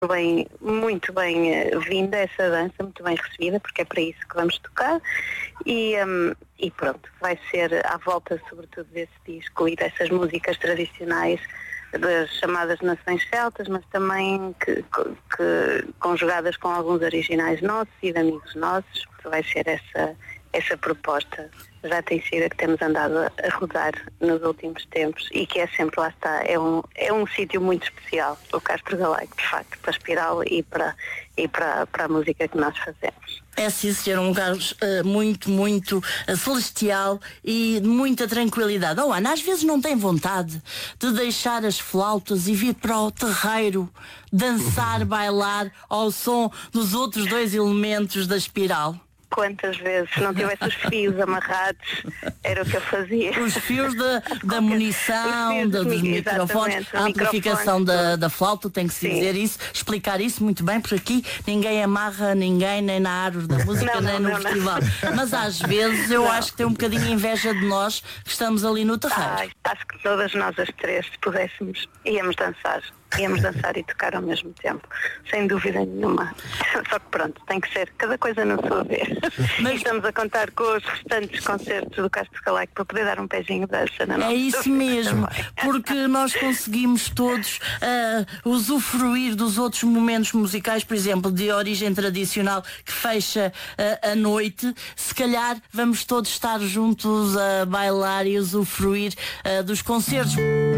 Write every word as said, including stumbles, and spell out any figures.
bem, muito bem uh, vinda essa dança, muito bem recebida, porque é para isso que vamos tocar e, um, e pronto, vai ser à volta sobretudo desse disco e dessas músicas tradicionais das chamadas nações celtas, mas também que, que, conjugadas com alguns originais nossos e de amigos nossos. Vai ser essa, essa proposta. Já tem sido a que temos andado a rodar nos últimos tempos e que é sempre, lá está, é um, é um sítio muito especial, o Castro Galaico, de facto, para a Espiral e para, e para, para a música que nós fazemos. É sim, ser um lugar uh, muito, muito uh, celestial e de muita tranquilidade. Oh, Ana, às vezes não tem vontade de deixar as flautas e vir para o terreiro dançar, bailar ao som dos outros dois elementos da Espiral? Quantas vezes, se não tivesse os fios amarrados, era o que eu fazia. Os fios da, da munição, fios da, dos microfones, a amplificação da, da flauta, tem que se dizer isso, explicar isso muito bem, porque aqui ninguém amarra ninguém, nem na árvore da música, não, nem não, no não, festival. Não. Mas às vezes eu não. acho que tem um bocadinho inveja de nós que estamos ali no terreiro. Ai, acho que todas nós as três, se pudéssemos, íamos dançar. Íamos dançar e tocar ao mesmo tempo, sem dúvida nenhuma. Só que pronto, tem que ser cada coisa na sua vez. Mas... E estamos a contar com os restantes concertos do Castro Galaico para poder dar um pezinho de dança na nossa. É isso mesmo, porque nós conseguimos todos uh, usufruir dos outros momentos musicais, por exemplo, de origem tradicional que fecha uh, a noite. Se calhar vamos todos estar juntos a bailar e usufruir uh, dos concertos.